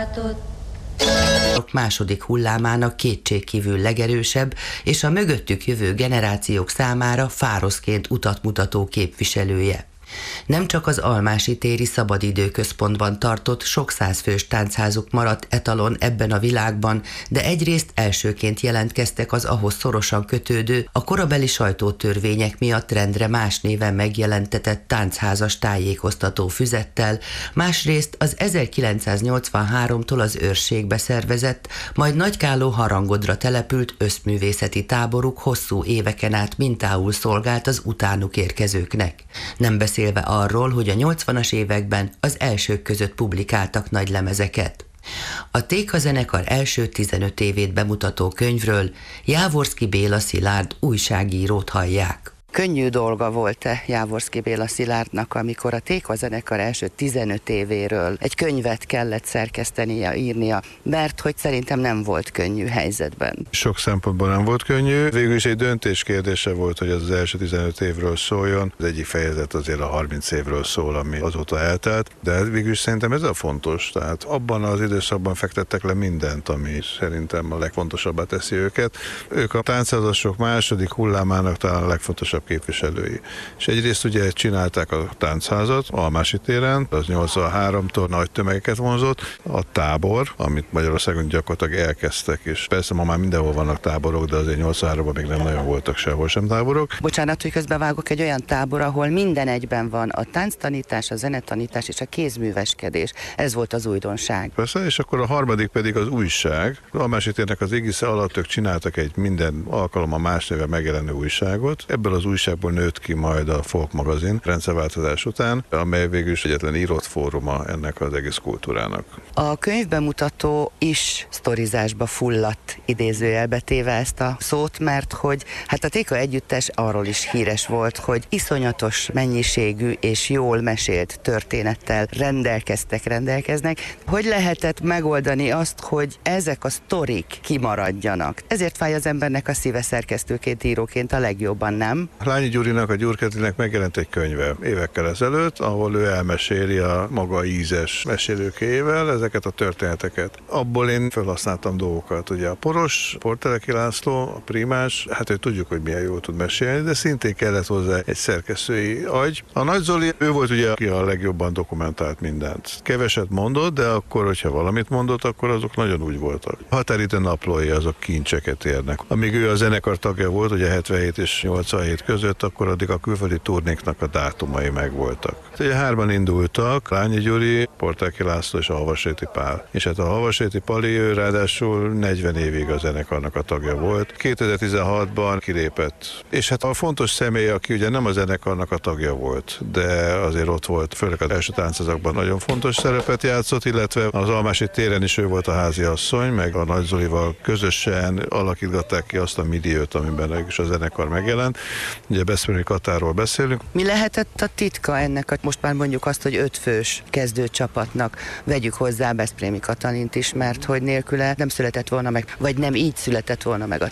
látott. A második hullámának kétségkívül legerősebb, és a mögöttük jövő generációk számára fároszként utat mutató képviselője. Nem csak az Almási téri szabadidőközpontban tartott sok százfős táncházuk maradt etalon ebben a világban, de egyrészt elsőként jelentkeztek az ahhoz szorosan kötődő, a korabeli sajtótörvények miatt rendre más néven megjelentetett táncházas tájékoztató füzettel, másrészt az 1983-tól az őrségbe szervezett, majd Nagykálló Harangodra települt összművészeti táboruk hosszú éveken át mintául szolgált az utánuk érkezőknek. Nem beszélve arról, hogy a 80-as években az elsők között publikáltak nagy lemezeket. A Téka zenekar első 15 évét bemutató könyvről Jávorszky Béla Szilárd újságírót hallják. Könnyű dolga volt-e Jávorszky Béla Szilárdnak, amikor a Téka zenekar első 15 évéről egy könyvet kellett szerkesztenie, írnia, mert hogy szerintem nem volt könnyű helyzetben. Sok szempontból nem volt könnyű. Végül is egy döntés kérdése volt, hogy az első 15 évről szóljon. Az egyik fejezet azért a 30 évről szól, ami azóta eltelt, de végül is szerintem ez a fontos. Tehát abban az időszakban fektettek le mindent, ami szerintem a legfontosabbá teszi őket. Ők a táncházasok második hullámának talán a legfontosabb képviselői. És egyrészt ugye csinálták a táncházat Almási téren, az 83-tól nagy tömegeket vonzott, a tábor, amit Magyarországon gyakorlatilag elkezdtek, és persze ma már mindenhol vannak táborok, de azért 83-ban még nem nagyon voltak sehol sem táborok. Bocsánat, hogy közbevágok, egy olyan tábor, ahol minden egyben van, a tánctanítás, a zenetanítás és a kézműveskedés. Ez volt az újdonság. Persze, és akkor a harmadik pedig az újság. Almási térnek az égisze alatt ők csináltak egy minden alkalommal más néven megjelenő újságot. Ebből az újságból nőtt ki majd a Folk magazin rendszerváltozás után, amely végül is egyetlen írott fóruma ennek az egész kultúrának. A könyvbemutató is sztorizásba fulladt, idézőjelbe téve ezt a szót, mert hogy hát a Téka együttes arról is híres volt, hogy iszonyatos mennyiségű és jól mesélt történettel rendelkeznek. Hogy lehetett megoldani azt, hogy ezek a sztorik kimaradjanak? Ezért fáj az embernek a szíve szerkesztőként, íróként a legjobban, nem? Lányi Gyurinak, a Gyurketinek megjelent egy könyve évekkel ezelőtt, ahol ő elmeséli a maga ízes mesélőkével ezeket a történeteket. Abból én felhasználtam dolgokat. Ugye a Poros, Porteleki László, a Primás, hát ő tudjuk, hogy milyen jól tud mesélni, de szintén kellett hozzá egy szerkesztői agy. A Nagy Zoli, ő volt ugye, aki a legjobban dokumentált mindent. Keveset mondott, de akkor, hogyha valamit mondott, akkor azok nagyon úgy voltak. Határidő naplói azok kincseket érnek. Amíg ő a zenekar tagja volt, ugye 77 és 87 között, akkor addig a külföldi turnéknak a dátumai megvoltak. Ugye hárman indultak, Lányi Gyuri, Porteleki László és a Havasréti Pál. És hát a Havasréti Pali, ő ráadásul 40 évig a zenekarnak a tagja volt. 2016-ban kilépett. És hát a fontos személy, aki ugye nem a zenekarnak a tagja volt, de azért ott volt, főleg az első táncházakban nagyon fontos szerepet játszott, illetve az Almási téren is ő volt a háziasszony, meg a Nagy Zolival közösen alakítgatták ki azt a milliót, amiben is a zenekar megjelent. Ugye Beszprémi Katáról beszélünk. Mi lehetett a titka ennek, most már mondjuk azt, hogy 5 fős kezdőcsapatnak, vegyük hozzá Beszprémi Katalint is, mert hogy nélküle nem született volna meg, vagy nem így született volna meg a